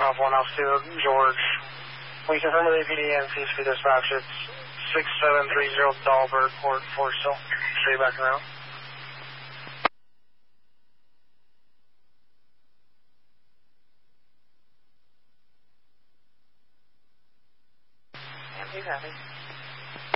Off 1 Alpha 2, George. We confirm with APD and CSP dispatch. It's 6730 Dahlberg, Port 4 still. Straight back around. Yeah, you copy.